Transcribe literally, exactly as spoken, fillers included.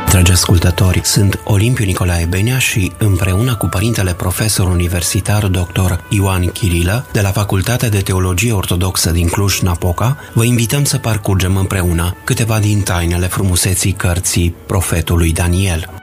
Dragi ascultători, sunt Olimpiu Nicolae Benea și împreună cu părintele profesor universitar doctor Ioan Chirilă de la Facultatea de Teologie Ortodoxă din Cluj-Napoca, vă invităm să parcurgem împreună câteva din tainele frumuseții cărții profetului Daniel.